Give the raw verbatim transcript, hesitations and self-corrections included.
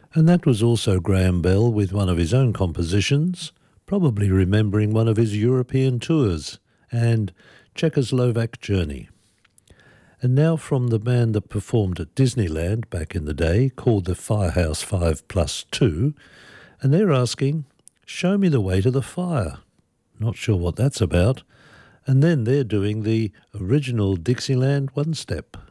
And that was also Graham Bell with one of his own compositions, probably remembering one of his European tours, and Czechoslovak Journey. And now from the band that performed at Disneyland back in the day, called the Firehouse five plus two, and they're asking, "Show me the way to the fire." Not sure what that's about. And then they're doing the original Dixieland one-step.